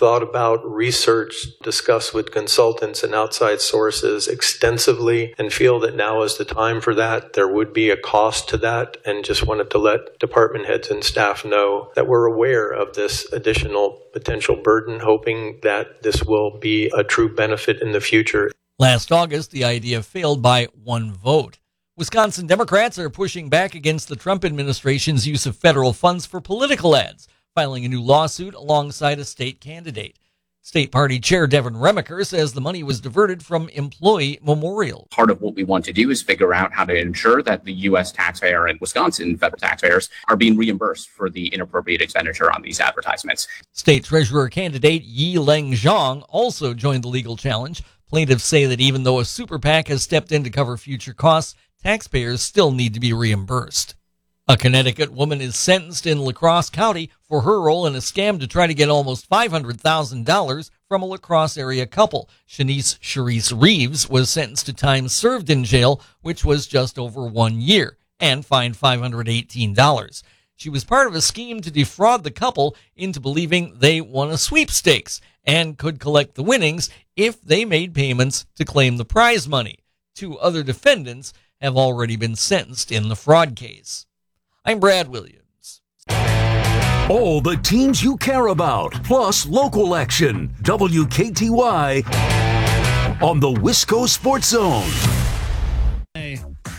thought about, researched, discussed with consultants and outside sources extensively, and feel that now is the time for that. There would be a cost to that, and just wanted to let department heads and staff know that we're aware of this additional potential burden, hoping that this will be a true benefit in the future. Last August, the idea failed by 1 vote. Wisconsin Democrats are pushing back against the Trump administration's use of federal funds for political ads, filing a new lawsuit alongside a state candidate. State Party Chair Devin Remaker says the money was diverted from employee memorials. Part of what we want to do is figure out how to ensure that the U.S. taxpayer and Wisconsin federal taxpayers are being reimbursed for the inappropriate expenditure on these advertisements. State Treasurer candidate Yi-Leng Zhang also joined the legal challenge. Plaintiffs say that even though a super PAC has stepped in to cover future costs, taxpayers still need to be reimbursed. A Connecticut woman is sentenced in La Crosse County for her role in a scam to try to get almost $500,000 from a La Crosse area couple. Shanice Charisse Reeves was sentenced to time served in jail, which was just over 1 year, and fined $518. She was part of a scheme to defraud the couple into believing they won a sweepstakes and could collect the winnings if they made payments to claim the prize money. 2 other defendants have already been sentenced in the fraud case. I'm Brad Williams. All the teams you care about, plus local action. WKTY on the Wisco Sports Zone. Hey.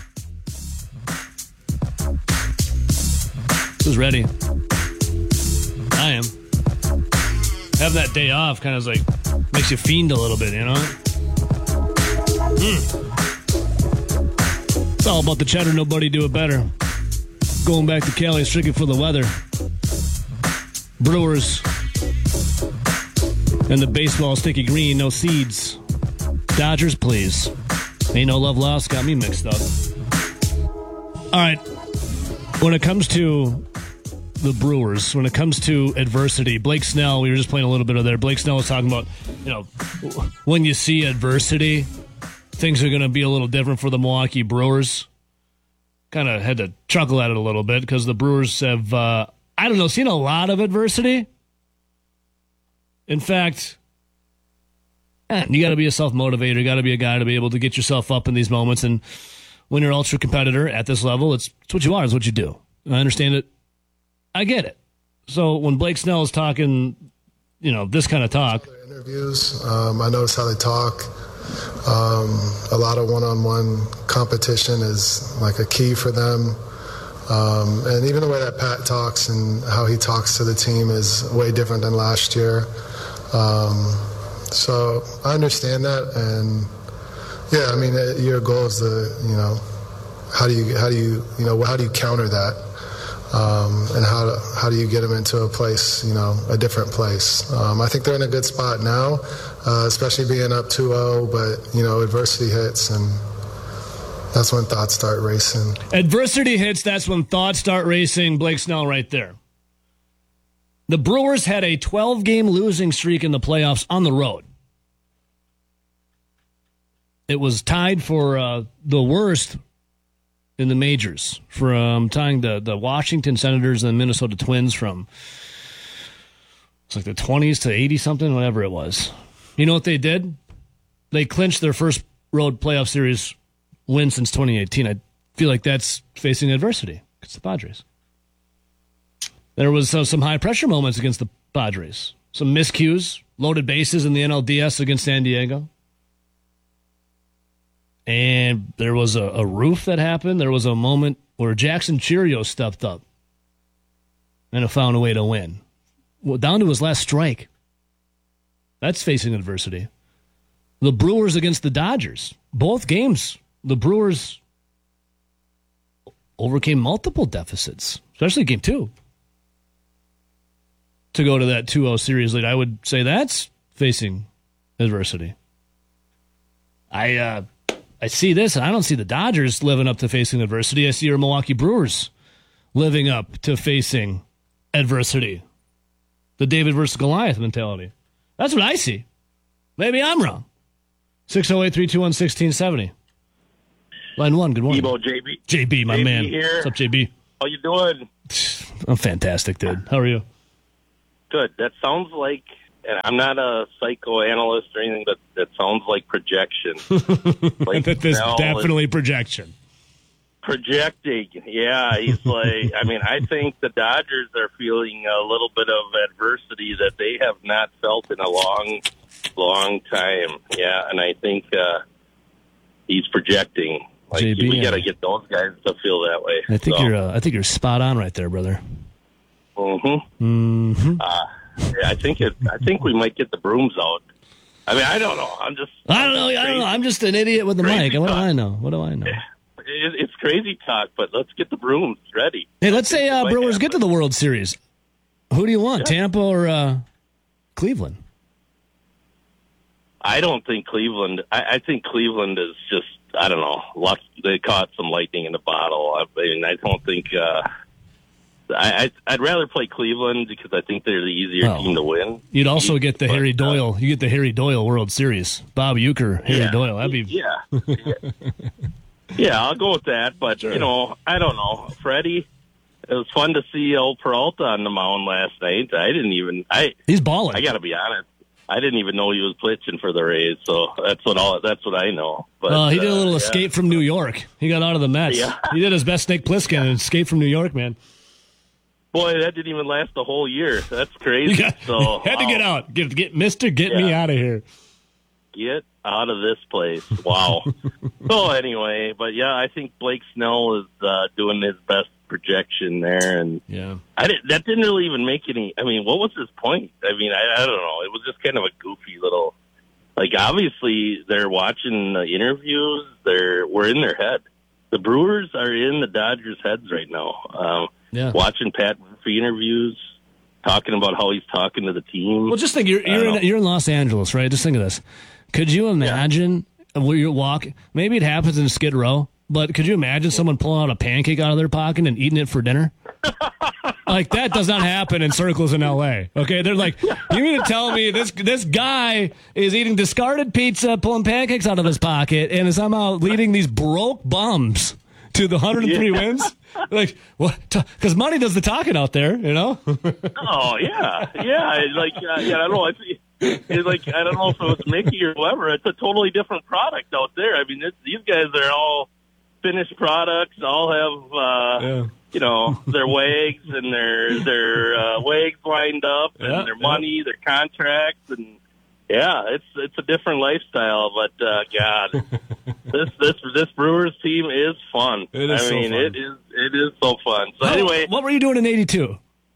Who's ready? I am. Having that day off kind of like makes you fiend a little bit, you know? It's all about the cheddar. Nobody do it better. Going back to Cali, strictly for the weather. Brewers and the baseball sticky green, no seeds. Dodgers, please. Ain't no love lost. Got me mixed up. All right. When it comes to the Brewers, when it comes to adversity, Blake Snell, we were just playing a little bit of there. Blake Snell was talking about, when you see adversity, things are going to be a little different for the Milwaukee Brewers. Kind of had to chuckle at it a little bit because the Brewers have, seen a lot of adversity. In fact, you got to be a self-motivator. You got to be a guy to be able to get yourself up in these moments. And when you're an ultra competitor at this level, it's what you are. It's what you do. I understand it. I get it. So when Blake Snell is talking, this kind of talk. Interviews, I notice how they talk. A lot of one-on-one competition is like a key for them. And even the way that Pat talks and how he talks to the team is way different than last year. So I understand that. And your goal is how do you counter that? And how do you get them into a place, a different place? I think they're in a good spot now, especially being up 2-0, but, adversity hits, and that's when thoughts start racing. Adversity hits, that's when thoughts start racing. Blake Snell right there. The Brewers had a 12-game losing streak in the playoffs on the road. It was tied for the worst in the majors, from tying the Washington Senators and the Minnesota Twins from it's like the 20s to 80-something, whatever it was. You know what they did? They clinched their first road playoff series win since 2018. I feel like that's facing adversity against the Padres. There was some high-pressure moments against the Padres. Some miscues, loaded bases in the NLDS against San Diego. And there was a roof that happened. There was a moment where Jackson Cheerio stepped up and found a way to win. Well, down to his last strike. That's facing adversity. The Brewers against the Dodgers. Both games, the Brewers overcame multiple deficits, especially game 2. To go to that 2-0 series lead, I would say that's facing adversity. I see this, and I don't see the Dodgers living up to facing adversity. I see your Milwaukee Brewers living up to facing adversity. The David versus Goliath mentality. That's what I see. Maybe I'm wrong. 608-321-1670. Line 1, good morning. Ebo, JB. JB, my man. Here. What's up, JB? How you doing? I'm fantastic, dude. How are you? Good. That sounds like and I'm not a psychoanalyst or anything, but that sounds like projection. Like, There's definitely projection. Projecting, yeah. He's like, I mean, I think the Dodgers are feeling a little bit of adversity that they have not felt in a long time. Yeah, and I think he's projecting. Like, JB, we got to get those guys to feel that way. I think you're spot on right there, brother. Mm-hmm. Yeah, I think we might get the brooms out. I mean, I don't know. I don't know. I'm just an idiot with the mic. What do I know? It's crazy talk, but let's get the brooms ready. Hey, let's say Brewers get to the World Series. Who do you want, Tampa or Cleveland? I don't think Cleveland. I think Cleveland is just, I don't know, luck. They caught some lightning in the bottle. I mean, I don't think. I'd rather play Cleveland because I think they're the easier team to win. You'd also get the Harry Doyle. You get the Harry Doyle World Series. Bob Uecker, Harry Doyle. That'd be Yeah, I'll go with that. But sure. I don't know, Freddie. It was fun to see old Peralta on the mound last night. He's balling. I got to be honest. I didn't even know he was pitching for the Rays, so that's what I know. But he did a little escape from New York. He got out of the Mets. Yeah. He did his best Snake Plissken and escape from New York, man. Boy, that didn't even last the whole year. That's crazy. Had to get out. Get me out of here. Get out of this place. Wow. So anyway, but yeah, I think Blake Snell is doing his best projection there, and that didn't really even make any. I mean, what was his point? I mean, I don't know. It was just kind of a goofy little. Like, obviously, they're watching the interviews. We're in their head. The Brewers are in the Dodgers' heads right now. Watching Pat Murphy interviews, talking about how he's talking to the team. Well, just think you're in Los Angeles, right? Just think of this. Could you imagine where you walk? Maybe it happens in Skid Row, but could you imagine someone pulling out a pancake out of their pocket and eating it for dinner? Like, that does not happen in circles in L.A. Okay, they're like, you mean to tell me this guy is eating discarded pizza, pulling pancakes out of his pocket, and is somehow leading these broke bums to the 103 wins? Like, what? Because money does the talking out there, Oh yeah. Like, I don't know. It's like, I don't know if it was Mickey or whoever. It's a totally different product out there. I mean, these guys are all finished products. All have their wags and their wags lined up, and their money, their contracts, and it's a different lifestyle. But God, this Brewers team is fun. It is so fun. So anyway, what were you doing in '82?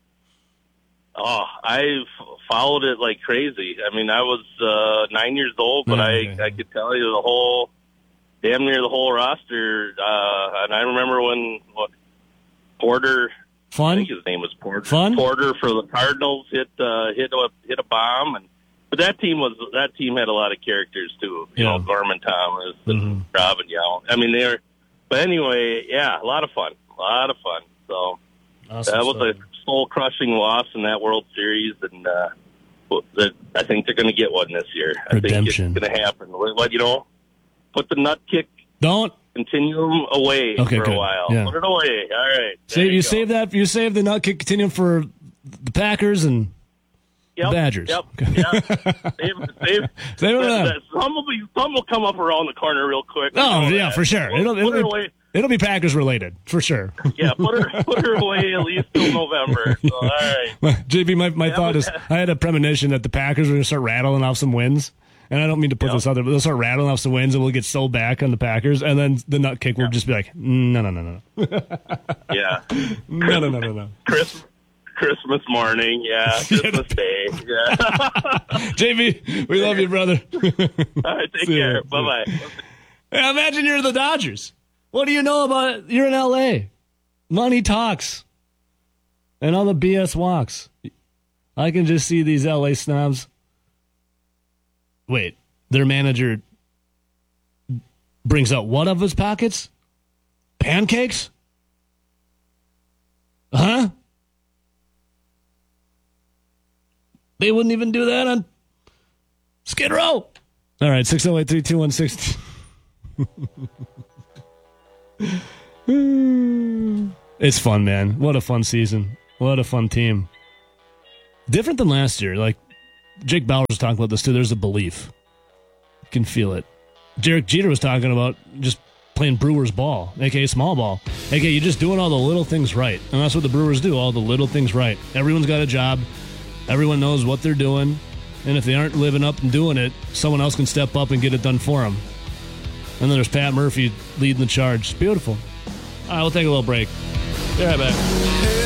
Oh, I followed it like crazy. I mean, I was 9 years old, but I could tell you damn near the whole roster. And I remember when Porter, Fun? I think his name was Porter. Fun? Porter for the Cardinals hit a bomb, but that team had a lot of characters too. Gorman Thomas and Robin Young. I mean, but anyway, a lot of fun. So awesome that was a soul-crushing loss in that World Series, and I think they're going to get one this year. Redemption. I think it's going to happen. Put the nut kick continuum away for a while. Yeah. Put it away. All right. You save the nut kick continuum for the Packers and the Badgers. Yep. Okay. Save it. Some will come up around the corner real quick. Oh yeah, for sure. It'll be Packers related for sure. Yeah, put her away at least till November. So, all right. JB, my thought is I had a premonition that the Packers were going to start rattling off some wins. And I don't mean to put this out there, but they'll start rattling off some wins and we'll get so back on the Packers. And then the nut kick will just be like, no. Yeah. No. Christmas morning. Yeah. Christmas Day. Yeah. JB, we love you, brother. All right. Take care. Bye-bye. Hey, imagine you're the Dodgers. What do you know about it? You're in L.A. Money talks. And all the BS walks. I can just see these L.A. snobs. Wait, their manager brings out what of his pockets? Pancakes? Huh? They wouldn't even do that on Skid Row. All right, 608-3216. It's fun, man. What a fun season. What a fun team. Different than last year. Like, Jake Bauer was talking about this too. There's a belief. You can feel it. Derek Jeter was talking about just playing Brewers ball, a.k.a. small ball. A.k.a. you're just doing all the little things right. And that's what the Brewers do, all the little things right. Everyone's got a job. Everyone knows what they're doing. And if they aren't living up and doing it, someone else can step up and get it done for them. And then there's Pat Murphy leading the charge. It's beautiful. All right, we'll take a little break. Be right back.